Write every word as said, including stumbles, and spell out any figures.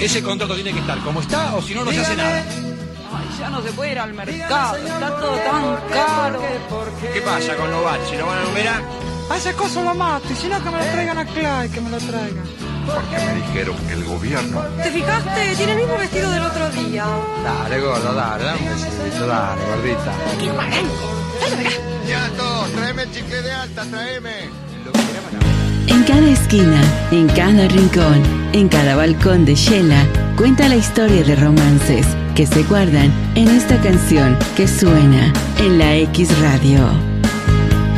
ese contrato tiene que estar como está o si no, no se hace nada. Ay, ya no se puede ir al mercado, está todo tan caro. ¿Qué pasa con los baches? ¿Lo van a numerar? A ese coso lo mato, y si no que me lo traigan a Clay, que me lo traigan. Porque me dijeron que el gobierno... ¿Te fijaste? Tiene el mismo vestido del otro día. Dale, gordo, dale, dame un besito, dale, gordita. ¡Qué marango! ¡Dale, venga! Ya todos, tráeme el chicle de alta, tráeme. En cada esquina, en cada rincón, en cada balcón de Shela, cuenta la historia de romances que se guardan en esta canción que suena en la X Radio.